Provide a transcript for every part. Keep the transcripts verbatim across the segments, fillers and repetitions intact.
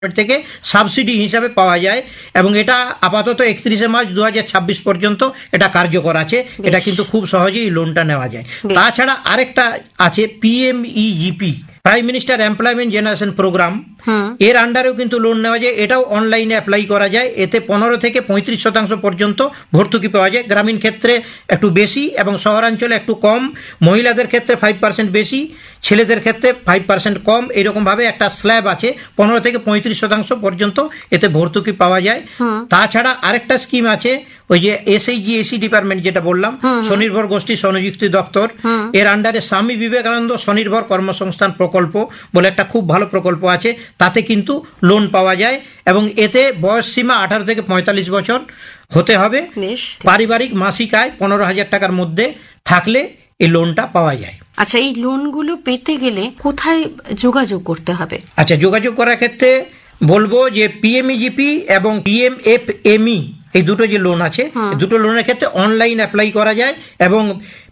থেকে সাবসিডি হিসাবে পাওয়া যায় এবং এটা আপাতত একত্রিশে মার্চ দু হাজার ছাব্বিশ পর্যন্ত এটা কার্যকর আছে। এটা কিন্তু খুব সহজেই লোনটা নেওয়া যায়। তাছাড়া আরেকটা আছে PMEGP, prime minister employment generation programme, এর আন্ডারেও কিন্তু লোন নেওয়া যায়। এটাও অনলাইনে অ্যাপ্লাই করা যায়। এতে পনেরো থেকে পঁয়ত্রিশ শতাংশ পর্যন্ত ভর্তুকি পাওয়া যায়। গ্রামীণ ক্ষেত্রে একটু বেশি এবং শহরাঞ্চলে একটু কম, মহিলাদের ক্ষেত্রে ফাইভ পার্সেন্ট বেশি, ছেলেদের ক্ষেত্রে ফাইভ পার্সেন্ট কম, এরকম ভাবে একটা স্ল্যাব আছে। পনেরো থেকে পঁয়ত্রিশ শতাংশ পর্যন্ত এতে ভর্তুকি পাওয়া যায়। তাছাড়া আরেকটা স্কিম আছে, ওই যে এসএইচজি এসি ডিপার্টমেন্ট যেটা বললাম, স্বনির্ভর গোষ্ঠী স্বনিযুক্তি দপ্তর, এর আন্ডারে স্বামী বিবেকানন্দ স্বনির্ভর কর্মসংস্থান প্রকল্প বলে একটা খুব ভালো প্রকল্প আছে। তাতে কিন্তু লোন পাওয়া যায় এবং এতে বয়স সীমা আঠারো থেকে পঁয়তাল্লিশ বছর হতে হবে। পারিবারিক মাসিক আয় পনেরো হাজার টাকার মধ্যে থাকলে এই লোনটা পাওয়া যায়। আচ্ছা, এই লোনগুলো পেতে গেলে কোথায় যোগাযোগ করতে হবে? আচ্ছা, যোগাযোগ করার ক্ষেত্রে বলবো যে পিএমইজিপি এবং পিএমএফএমই এই দুটো যে লোন আছে, দুটো লোনের ক্ষেত্রে অনলাইন অ্যাপ্লাই করা যায় এবং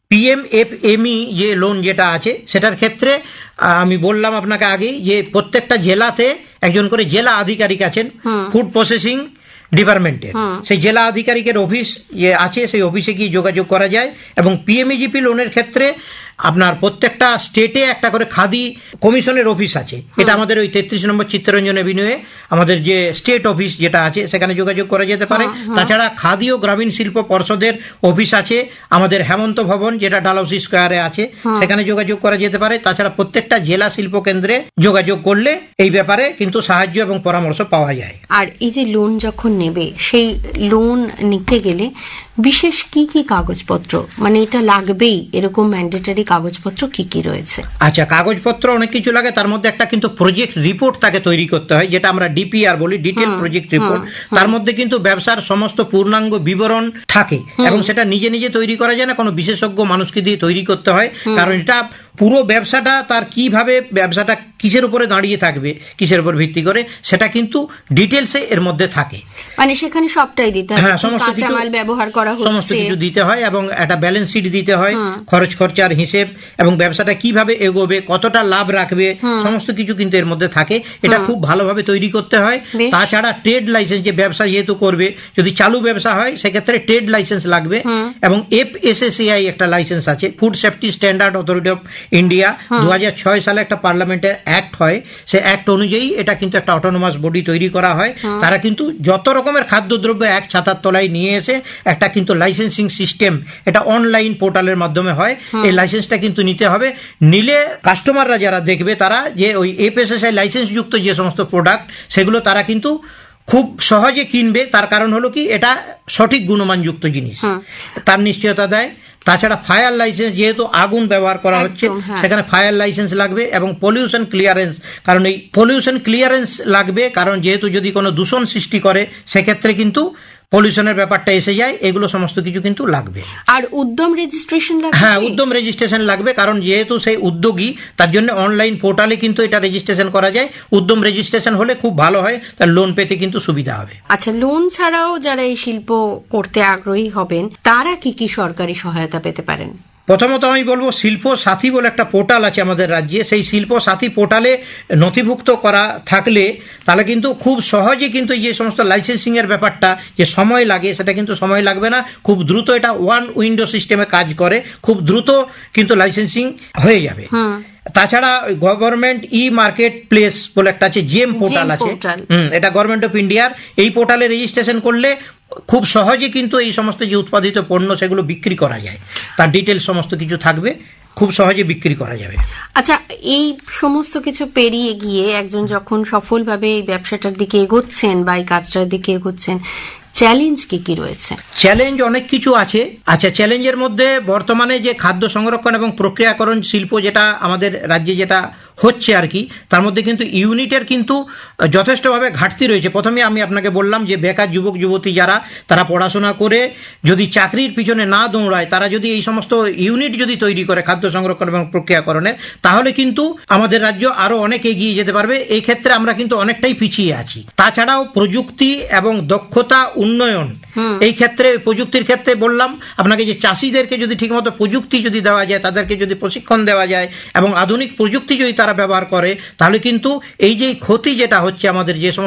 পিএমএফএমই যে লোন যেটা আছে সেটার ক্ষেত্রে আমি বললাম আপনাকে আগেই যে প্রত্যেকটা জেলাতে একজন করে জেলা আধিকারিক আছেন ফুড প্রসেসিং ডিপার্টমেন্টের। সেই জেলা আধিকারিকের অফিস যে আছে সেই অফিসে গিয়ে যোগাযোগ করা যায়। এবং পিএমইজিপি লোনের ক্ষেত্রে আপনার প্রত্যেকটা স্টেটে একটা করে খাদি কমিশনের অফিস আছে। এটা আমাদের ওই তেত্রিশ নম্বর চিত্তরঞ্জন এভিনিউয়ে আমাদের যে স্টেট অফিস যেটা আছে সেখানে যোগাযোগ করা যেতে পারে। তাছাড়া খাদি ও গ্রামীণ শিল্প পর্ষদের অফিস আছে আমাদের হেমন্ত ভবন যেটা ডালহৌসি স্কোয়ারে আছে, সেখানে যোগাযোগ করা যেতে পারে। তাছাড়া প্রত্যেকটা জেলা শিল্প কেন্দ্রে যোগাযোগ করলে এই ব্যাপারে কিন্তু সাহায্য এবং পরামর্শ পাওয়া যায়। আর এই যে লোন যখন নেবে, সেই লোন নিতে গেলে বিশেষ কি কি কাগজপত্র, মানে এটা লাগবেই এরকম ম্যান্ডেটরি কাগজপত্র কি কি রয়েছে? আচ্ছা, কাগজপত্র অনেক কিছু লাগে। তার মধ্যে একটা কিন্তু প্রজেক্ট রিপোর্ট তাকে তৈরি করতে হয়, যেটা আমরা ডিপিআর বলি, ডিটেল প্রজেক্ট রিপোর্ট। তার মধ্যে কিন্তু ব্যবসার সমস্ত পূর্ণাঙ্গ বিবরণ থাকে এবং সেটা নিজে নিজে তৈরি করা যায় না, কোনো বিশেষজ্ঞ মানুষকে দিয়ে তৈরি করতে হয়। কারণ এটা পুরো ব্যবসাটা তার কিভাবে ব্যবসাটা কিসের উপরে দাঁড়িয়ে থাকবে, কিসের উপর ভিত্তি করে, সেটা কিন্তু ডিটেলসে এর মধ্যে থাকে। মানে সেখানে সবটাই দিতে হয়, হ্যাঁ, সমস্ত কিছু ব্যবহার করা হচ্ছে, সমস্ত কিছু দিতে হয় এবং একটা ব্যালেন্স শিট দিতে হয়, খরচ খরচার হিসেব এবং ব্যবসাটা কিভাবে এগোবে, কতটা লাভ রাখবে, সমস্ত কিছু কিন্তু এর মধ্যে থাকে। এটা খুব ভালোভাবে তৈরি করতে হয়। তাছাড়া ট্রেড লাইসেন্স, যে ব্যবসা যেহেতু করবে, যদি চালু ব্যবসা হয় সেক্ষেত্রে ট্রেড লাইসেন্স লাগবে এবং এফএসএসএআই একটা লাইসেন্স আছে, food safety standard authority of India. দু হাজার ছয় সালে একটা পার্লামেন্টের অ্যাক্ট হয়, সে অ্যাক্ট অনুযায়ী এটা কিন্তু একটা অটোনোমাস বডি তৈরি করা হয়। তারা কিন্তু যত রকমের খাদ্যদ্রব্য এক ছাতার তলায় নিয়ে এসে একটা কিন্তু লাইসেন্সিং সিস্টেম, এটা অনলাইন পোর্টালের মাধ্যমে হয়। এই লাইসেন্সটা কিন্তু নিতে হবে। নিলে কাস্টমাররা যারা দেখবে তারা যে ওই এফএসএসআই লাইসেন্স যুক্ত যে সমস্ত প্রোডাক্ট সেগুলো তারা কিন্তু খুব সহজে কিনবে। তার কারণ হলো কি, এটা সঠিক গুণমানযুক্ত জিনিস, তার নিশ্চয়তা দেয়। তাছাড়া ফায়ার লাইসেন্স, যেহেতু আগুন ব্যবহার করা হচ্ছে সেখানে ফায়ার লাইসেন্স লাগবে এবং পলিউশন ক্লিয়ারেন্স, কারণ এই পলিউশন ক্লিয়ারেন্স লাগবে, কারণ যেহেতু যদি কোনো দূষণ সৃষ্টি করে সেক্ষেত্রে কিন্তু পলিউশনের ব্যাপারটা এসে যায়। এগুলো সমস্ত কিছু কিন্তু লাগবে। আর উদ্যম রেজিস্ট্রেশন লাগবে? হ্যাঁ, উদ্যম রেজিস্ট্রেশন লাগবে, কারণ যেহেতু সেই উদ্যোগী তার জন্য অনলাইন পোর্টালে কিন্তু এটা রেজিস্ট্রেশন করা যায়। উদ্যম রেজিস্ট্রেশন হলে খুব ভালো হয়, তার লোন পেতে কিন্তু সুবিধা হবে। আচ্ছা, লোন ছাড়াও যারা এই শিল্প করতে আগ্রহী হবেন তারা কি কি সরকারি সহায়তা পেতে পারেন? প্রথমত আমি বলবো শিল্প সাথী বলে একটা পোর্টাল আছে আমাদের রাজ্যে। সেই শিল্প সাথী পোর্টালে নথিভুক্ত করা থাকলে তাহলে কিন্তু খুব সহজে কিন্তু যে সমস্ত লাইসেন্সিং এর ব্যাপারটা যে সময় লাগে সেটা কিন্তু সময় লাগবে না। খুব দ্রুত এটা ওয়ান উইন্ডো সিস্টেমে কাজ করে, খুব দ্রুত কিন্তু লাইসেন্সিং হয়ে যাবে। তাছাড়া গভর্নমেন্ট ই মার্কেট প্লেস বলে একটা আছে, জেম পোর্টাল আছে, এটা গভর্নমেন্ট অফ ইন্ডিয়ার। এই পোর্টালে রেজিস্ট্রেশন করলে খুব সহজে কিন্তু এই সমস্ত যে উৎপাদিত পণ্য সেগুলো বিক্রি করা যায়, তার ডিটেলস সমস্ত কিছু থাকবে, খুব সহজে বিক্রি করা যাবে। আচ্ছা, এই সমস্ত কিছু পেরিয়ে গিয়ে একজন যখন সফলভাবে এই ব্যবসাটার দিকে এগোচ্ছেন বা এই কাজটার দিকে এগোচ্ছেন, চ্যালেঞ্জ কি কি রয়েছে? চ্যালেঞ্জ অনেক কিছু আছে। আচ্ছা, চ্যালেঞ্জের মধ্যে বর্তমানে যে খাদ্য সংরক্ষণ এবং প্রক্রিয়াকরণ শিল্প যেটা আমাদের রাজ্যে যেটা হচ্ছে আর কি, তার মধ্যে কিন্তু ইউনিটের কিন্তু যথেষ্টভাবে ঘাটতি রয়েছে। প্রথমে আমি আপনাকে বললাম যে বেকার যুবক যুবতী যারা, তারা পড়াশোনা করে যদি চাকরির পিছনে না দৌড়ায়, তারা যদি এই সমস্ত ইউনিট যদি তৈরি করে খাদ্য সংরক্ষণ এবং প্রক্রিয়াকরণের, তাহলে কিন্তু আমাদের রাজ্য আরো অনেক এগিয়ে যেতে পারবে। এই ক্ষেত্রে আমরা কিন্তু অনেকটাই পিছিয়ে আছি। তাছাড়াও প্রযুক্তি এবং দক্ষতা উন্নয়ন, এই ক্ষেত্রে প্রযুক্তির ক্ষেত্রে বললাম আপনাকে যে চাষিদেরকে যদি ঠিকমতো প্রযুক্তি যদি দেওয়া যায়, তাদেরকে যদি প্রশিক্ষণ দেওয়া যায় এবং আধুনিক প্রযুক্তি যদি তারা তারা ব্যবহার করে, তাহলে কিন্তু এই যে ক্ষতি যেটা হচ্ছে আমাদের যে সমস্ত